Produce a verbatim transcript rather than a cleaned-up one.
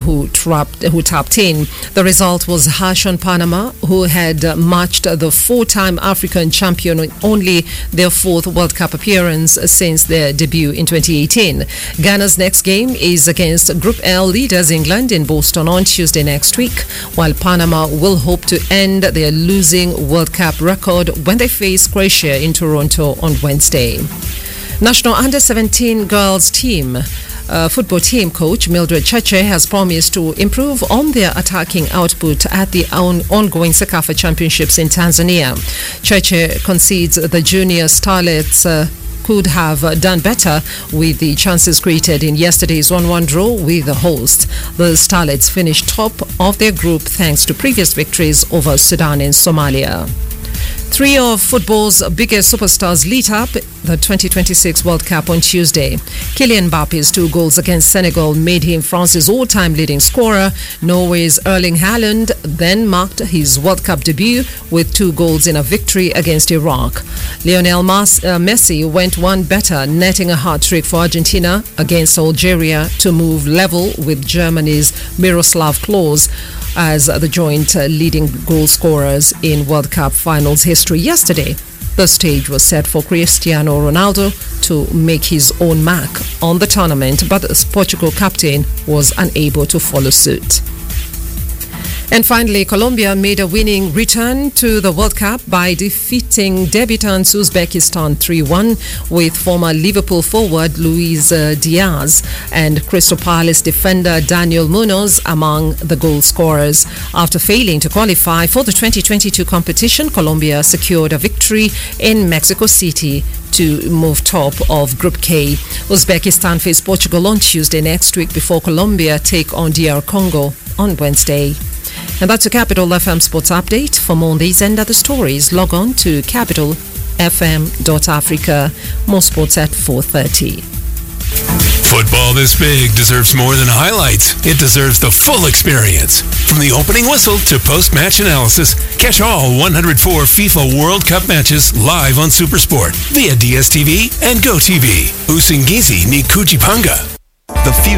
who trapped, who tapped in. The result was harsh on Panama, who had uh, matched the four-time African champion in only their fourth World Cup appearance since their debut in twenty eighteen. Ghana's next game is against Group L leaders England in Boston on Tuesday next week, while Panama will hope to end their losing World Cup record when they face Croatia in Toronto on Wednesday. National under seventeen girls team Uh, football team coach Mildred Cheche has promised to improve on their attacking output at the on- ongoing CECAFA Championships in Tanzania. Cheche concedes the junior starlets uh, could have done better with the chances created in yesterday's one one draw with the host. The starlets finished top of their group thanks to previous victories over Sudan and Somalia. Three of football's biggest superstars lit up the twenty twenty-six World Cup on Tuesday. Kylian Mbappe's two goals against Senegal made him France's all-time leading scorer. Norway's Erling Haaland then marked his World Cup debut with two goals in a victory against Iraq. Lionel Mas- uh, Messi went one better, netting a hat-trick for Argentina against Algeria to move level with Germany's Miroslav Klose as the joint uh, leading goal scorers in World Cup finals history. Yesterday, the stage was set for Cristiano Ronaldo to make his own mark on the tournament, but the Portugal captain was unable to follow suit. And finally, Colombia made a winning return to the World Cup by defeating debutants Uzbekistan three one with former Liverpool forward Luis uh, Diaz and Crystal Palace defender Daniel Munoz among the goal scorers. After failing to qualify for the twenty twenty-two competition, Colombia secured a victory in Mexico City to move top of Group K. Uzbekistan face Portugal on Tuesday next week before Colombia take on D R Congo on Wednesday. And that's a Capital F M Sports Update. For more on these and other stories, log on to capital f m dot africa. More sports at four thirty. Football this big deserves more than highlights. It deserves the full experience. From the opening whistle to post-match analysis, catch all one hundred four FIFA World Cup matches live on SuperSport via D S T V and GoTV. Usingizi ni Kujipanga. The future